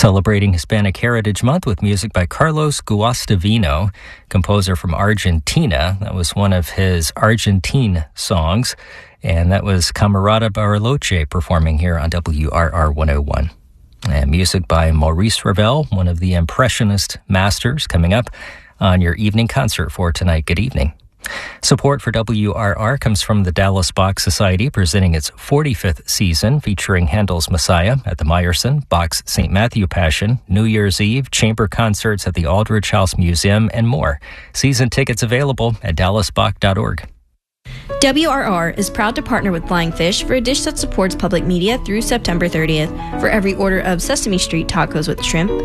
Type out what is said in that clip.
Celebrating Hispanic Heritage Month with music by Carlos Guastavino, composer from Argentina. That was one of his Argentine songs, and that was Camarada Bariloche performing here on WRR 101. And music by Maurice Ravel, one of the Impressionist masters, coming up on your evening concert for tonight. Good evening. Support for WRR comes from the Dallas Bach Society, presenting its 45th season, featuring Handel's Messiah at the Meyerson, Bach's St. Matthew Passion, New Year's Eve, chamber concerts at the Aldrich House Museum, and more. Season tickets available at dallasbach.org. WRR is proud to partner with Flying Fish for a dish that supports public media through September 30th. For every order of Sesame Street tacos with shrimp,